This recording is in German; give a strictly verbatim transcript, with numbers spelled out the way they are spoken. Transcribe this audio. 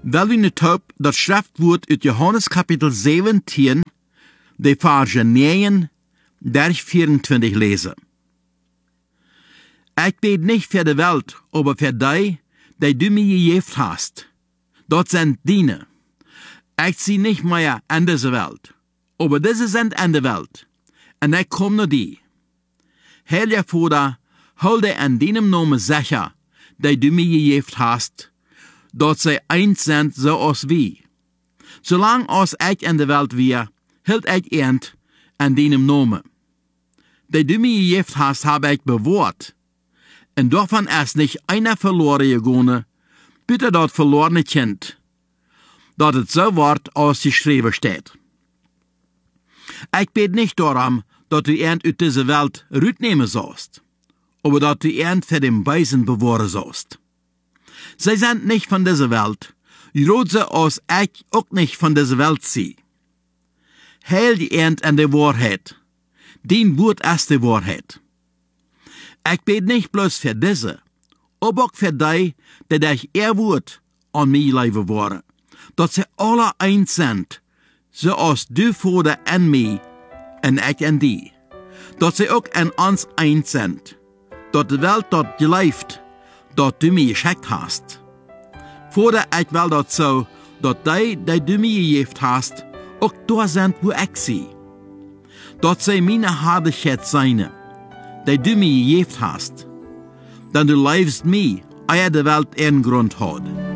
Wel we nu top dat schriftwoord uit Johannes kapitel zeventien, de verse negen, dertig, vierentwintig lezen. Ik bid niet voor de Welt, aber für die, die du mir gegeven hast. Dat sind diene. Ich zie nicht mehr in diese Welt, aber diese sind in der Welt. Und ich komme nur die. Heilige Vater, hol dir an deinem Namen sicher, die du mir gegeven hast, dat sie eins sind, so als wie. Solange als ich in der Welt wir, hielt ich end an deinem Namen. Die du mir gegeven hast, habe ich bewahrt. Und davon ist nicht einer verloren gegangen, bitte dat verlorene Kind, dat het so wordt als geschreven steht. Ich bid nicht darum, dat du end uit diese Welt rütnehmen sollst, aber dat du end für den Weisen bewahren sollst. Sie sind nicht von dieser Welt, so als ich auch nicht von dieser Welt sie. Heil die end an der Wahrheit, dein Wort ist die Wahrheit. Ich bete nicht bloß für diese, aber auch für die, die durch ihr Wort an mir leben waren, dass sie alle eins sind, so als du Vater in mir und ich in die, dass sie auch in uns eins sind, dass die Welt dort gelebt, dass du mir geschickt hast. Vater, ich will das so, dass die, die du mir gegeben hast, auch da sind, wo ich sie. Dass sie meine Herrlichkeit seien, die du mir gegeben hast, denn du lebst mir, ehe die Welt einen Grund hat.